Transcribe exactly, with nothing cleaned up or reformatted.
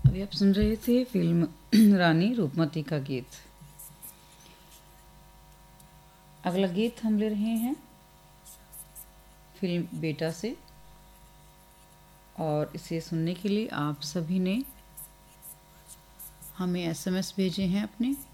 अभी आप सुन रहे थे फिल्म रानी रूपमती का गीत। अगला गीत हम ले रहे हैं फिल्म बेटा से, और इसे सुनने के लिए आप सभी ने हमें एसएमएस भेजे हैं अपने